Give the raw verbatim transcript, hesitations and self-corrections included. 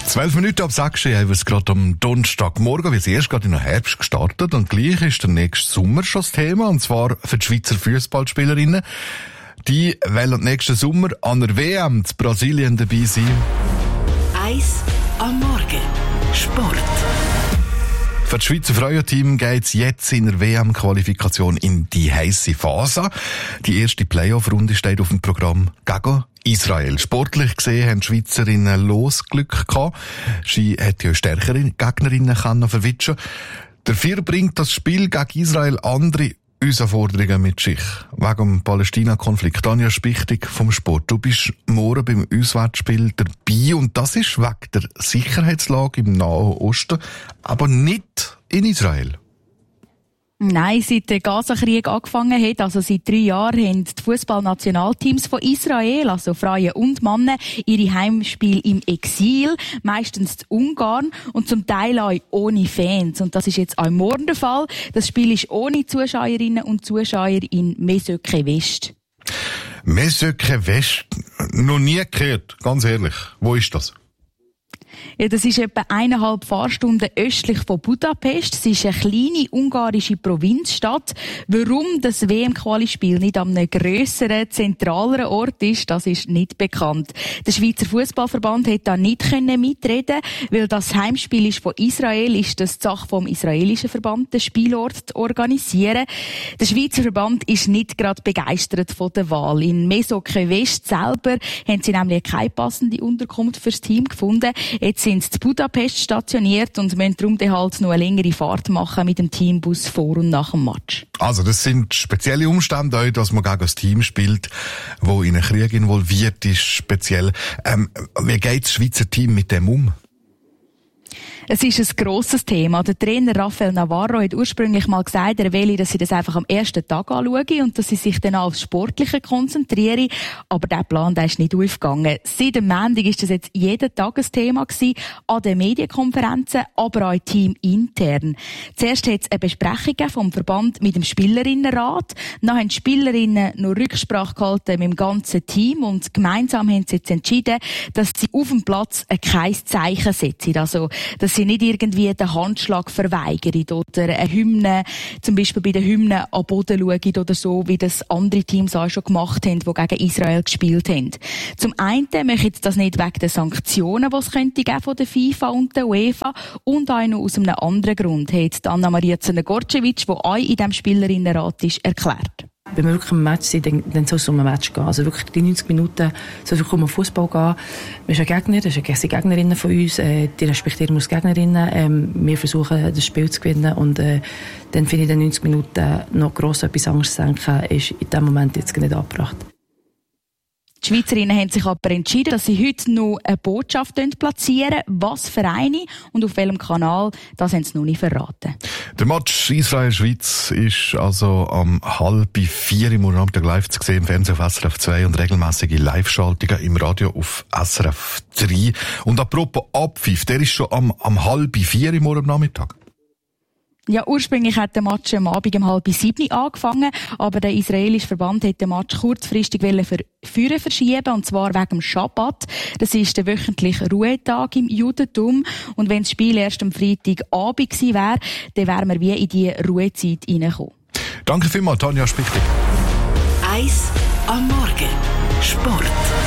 Zwölf Minuten ab sechs haben wir es gerade am Donnerstagmorgen, wie es erst gerade in den Herbst gestartet. Und gleich ist der nächste Sommer schon das Thema, und zwar für die Schweizer Fußballspielerinnen. Die wollen nächsten Sommer an der W M in Brasilien dabei sein. Eis am Morgen. Sport. Für das Schweizer Frauenteam geht es jetzt in der W M-Qualifikation in die heisse Phase. Die erste Playoff-Runde steht auf dem Programm gegen Israel. Sportlich gesehen haben die Schweizerinnen Losglück gehabt. Sie hätte ja stärkere Gegnerinnen können verwitschen. Dafür bringt das Spiel gegen Israel andere Herausforderungen mit sich. Wegen dem Palästina-Konflikt. Tanja Spichtig vom Sport. Du bist morgen beim Auswärtsspiel dabei, und das ist wegen der Sicherheitslage im Nahen Osten, aber nicht in Israel. Nein, seit der Gaza-Krieg angefangen hat, also seit drei Jahren, haben die Fußballnationalteams von Israel, also Frauen und Männer, ihre Heimspiele im Exil, meistens in Ungarn und zum Teil auch ohne Fans. Und das ist jetzt auch morgen der Fall. Das Spiel ist ohne Zuschauerinnen und Zuschauer in Mesöke West. Mesöke West? Noch nie gehört, ganz ehrlich. Wo ist das? Ja, das ist etwa eineinhalb Fahrstunden östlich von Budapest. Es ist eine kleine ungarische Provinzstadt. Warum das W M-Quali-Spiel nicht an einem grösseren, zentraleren Ort ist, das ist nicht bekannt. Der Schweizer Fußballverband hat da nicht mitreden, weil das Heimspiel ist von Israel, ist das die Sache vom israelischen Verband, den Spielort zu organisieren. Der Schweizer Verband ist nicht gerade begeistert von der Wahl. In Mesöke West selber haben sie nämlich keine passende Unterkunft fürs Team gefunden. Jetzt sind sie in Budapest stationiert und müssen darum dann halt noch eine längere Fahrt machen mit dem Teambus vor und nach dem Match. Also das sind spezielle Umstände, auch, dass man gegen ein Team spielt, das in einen Krieg involviert ist, speziell. Ähm, wie geht das Schweizer Team mit dem um? Es ist ein grosses Thema. Der Trainer Rafael Navarro hat ursprünglich mal gesagt, er will, dass sie das einfach am ersten Tag anschauen und dass sie sich dann aufs Sportliche konzentrieren. Aber der Plan, der ist nicht aufgegangen. Seit dem Montag ist das jetzt jeden Tag ein Thema gewesen, an den Medienkonferenzen, aber auch teamintern. Zuerst hat es eine Besprechung vom Verband mit dem Spielerinnenrat. Dann haben die Spielerinnen noch Rücksprache gehalten mit dem ganzen Team und gemeinsam haben sie jetzt entschieden, dass sie auf dem Platz kein Zeichen setzen. Also, dass sie nicht irgendwie den Handschlag verweigern oder eine Hymne, zum Beispiel bei den Hymnen am Boden schauen oder so, wie das andere Teams auch schon gemacht haben, die gegen Israel gespielt haben. Zum einen möchten sie das nicht wegen den Sanktionen, die es könnte geben von der FIFA und der UEFA, und auch noch aus einem anderen Grund, hat Anna-Maria Zerner-Gorcevic, die auch in diesem Spielerinnenrat ist, erklärt. Wenn wir wirklich im Match sind, dann, dann soll es um ein Match gehen. Also wirklich die neunzig Minuten soll es wirklich um den Fußball gehen. Wir sind ein Gegner, das sind Gegnerinnen von uns, äh, die respektieren uns Gegnerinnen. Ähm, wir versuchen, das Spiel zu gewinnen, und äh, dann finde ich, in den neunzig Minuten noch gross etwas anderes zu denken, ist in diesem Moment jetzt nicht angebracht. Die Schweizerinnen haben sich aber entschieden, dass sie heute noch eine Botschaft platzieren. Was für eine und auf welchem Kanal, das haben sie noch nicht verraten. Der Match Israel-Schweiz ist also am halb vier im Nachmittag live zu sehen, im Fernsehen auf S R F zwei und regelmäßige Live-Schaltungen im Radio auf S R F drei. Und apropos Abpfiff, der ist schon am, am halb vier im Nachmittag. Ja, ursprünglich hat der Match am Abend um halb sieben angefangen, aber der israelische Verband hat den Match kurzfristig für Führen verschieben, und zwar wegen dem Schabbat. Das ist der wöchentliche Ruhetag im Judentum, und wenn das Spiel erst am Freitagabend gewesen wäre, dann wären wir wie in die Ruhezeit reingekommen. Danke vielmals, Tanja Spichtig. Eis am Morgen. Sport.